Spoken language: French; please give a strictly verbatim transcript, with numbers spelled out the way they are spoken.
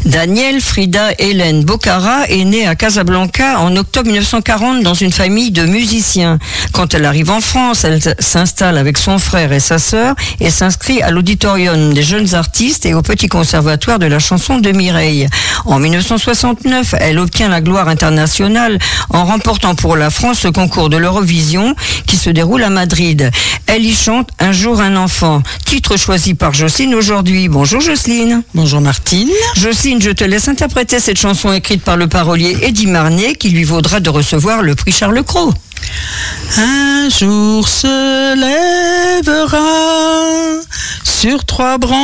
Daniel Frida Hélène Bocara est née à Casablanca en octobre mille neuf cent quarante dans une famille de musiciens. Quand elle arrive en France, elle s'installe avec son frère et sa sœur et s'inscrit à l'auditorium des jeunes artistes et au petit conservatoire de la chanson de Mireille. En mille neuf cent soixante-neuf, elle obtient la gloire internationale en remportant pour la France le concours de l'Eurovision qui se déroule à Madrid. Elle y chante Un jour un enfant, titre choisi par Jocelyne aujourd'hui. Bonjour Jocelyne. Bonjour Martine. Jocelyne, je te laisse interpréter cette chanson écrite par le parolier Eddy Marnier qui lui vaudra de recevoir le prix Charles Cros. Un jour se lèvera sur trois branches